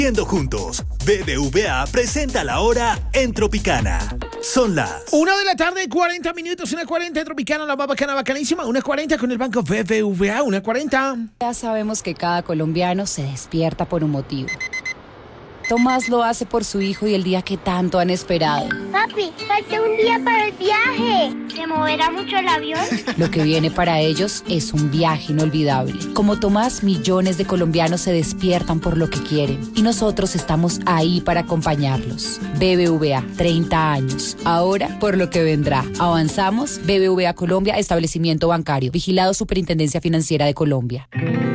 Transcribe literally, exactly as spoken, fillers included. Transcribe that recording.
Viendo juntos, B B V A presenta la hora en Tropicana. Son las Una de la tarde, cuarenta minutos, una cuarenta en Tropicana, la más bacana, bacanísima, una cuarenta con el banco B B V A, una cuarenta. Ya sabemos que cada colombiano se despierta por un motivo. Tomás lo hace por su hijo y el día que tanto han esperado. Papi, falta un día para el viaje. ¿Se moverá mucho el avión? Lo que viene para ellos es un viaje inolvidable. Como Tomás, millones de colombianos se despiertan por lo que quieren y nosotros estamos ahí para acompañarlos. B B V A, treinta años. Ahora, por lo que vendrá. Avanzamos. B B V A Colombia, establecimiento bancario. Vigilado Superintendencia Financiera de Colombia.